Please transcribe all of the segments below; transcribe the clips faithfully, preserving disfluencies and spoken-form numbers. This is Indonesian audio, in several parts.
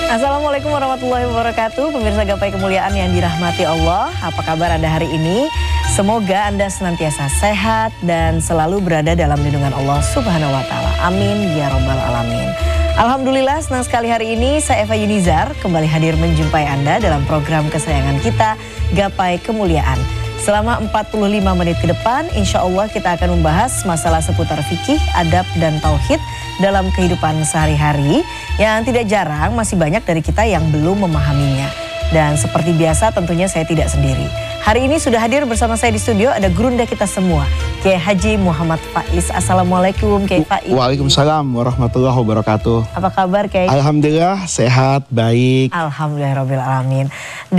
Assalamualaikum warahmatullahi wabarakatuh. Pemirsa Gapai Kemuliaan yang dirahmati Allah, apa kabar Anda hari ini? Semoga Anda senantiasa sehat dan selalu berada dalam lindungan Allah Subhanahu wa Ta'ala. Amin ya Rabbal Alamin. Alhamdulillah, senang sekali hari ini saya Eva Yunizar kembali hadir menjumpai Anda dalam program kesayangan kita, Gapai Kemuliaan. Selama empat puluh lima menit ke depan, insya Allah kita akan membahas masalah seputar fikih, adab, dan tauhid dalam kehidupan sehari-hari yang tidak jarang masih banyak dari kita yang belum memahaminya. Dan seperti biasa tentunya saya tidak sendiri. Hari ini sudah hadir bersama saya di studio ada gurunda kita semua, Kiai Haji Muhammad Faiz. Assalamualaikum Kiai Faiz. Waalaikumsalam warahmatullahi wabarakatuh. Apa kabar Kiai? Alhamdulillah sehat, baik. Alhamdulillahirabbil alamin.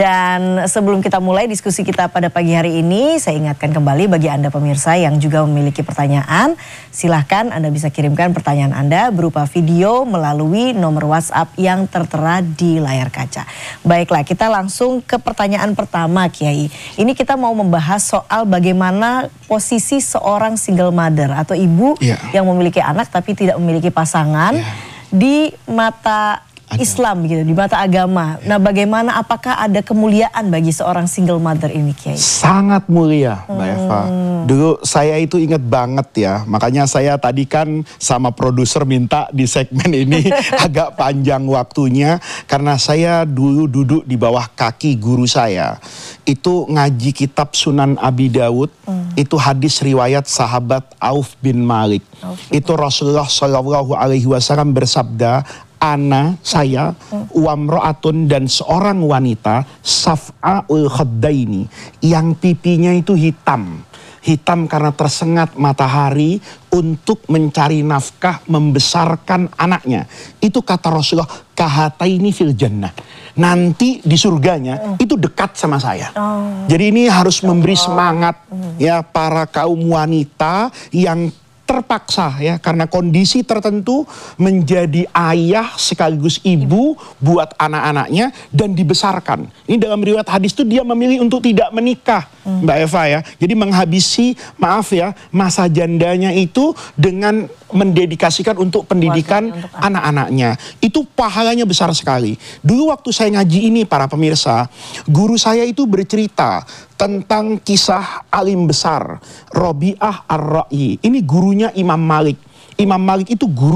Dan sebelum kita mulai diskusi kita pada pagi hari ini, saya ingatkan kembali bagi Anda pemirsa yang juga memiliki pertanyaan, silahkan Anda bisa kirimkan pertanyaan Anda berupa video melalui nomor WhatsApp yang tertera di layar kaca. Baiklah, kita langsung ke pertanyaan pertama Kiai. Ini kita mau membahas soal bagaimana posisi seorang single mother atau ibu yeah. yang memiliki anak tapi tidak memiliki pasangan yeah. di mata Agama. Islam gitu, di mata agama. Ya. Nah, bagaimana, apakah ada kemuliaan bagi seorang single mother ini, Kiai? Sangat mulia, Mbak hmm. Eva. Dulu saya itu ingat banget ya, makanya saya tadi kan sama produser minta di segmen ini agak panjang waktunya, karena saya dulu duduk di bawah kaki guru saya. Itu ngaji kitab Sunan Abi Dawud, hmm. itu hadis riwayat sahabat Auf bin Malik. Auf. Itu Rasulullah Shallallahu Alaihi Wasallam bersabda, ana saya wamro'atun dan seorang wanita saf'aul khaddaini yang pipinya itu hitam hitam karena tersengat matahari untuk mencari nafkah membesarkan anaknya. Itu kata Rasulullah, kahataini fil jannah, nanti di surganya itu dekat sama saya. Oh. Jadi ini harus memberi semangat ya para kaum wanita yang terpaksa ya karena kondisi tertentu menjadi ayah sekaligus ibu buat anak-anaknya dan dibesarkan. Ini dalam riwayat hadis itu dia memilih untuk tidak menikah, hmm. Mbak Eva ya. Jadi menghabisi, maaf ya, masa jandanya itu dengan mendedikasikan untuk pendidikan anak-anaknya. Itu pahalanya besar sekali. Dulu waktu saya ngaji ini para pemirsa, guru saya itu bercerita tentang kisah alim besar Robi'ah Ar-Ra'i. Ini gurunya Imam Malik. Imam Malik itu guru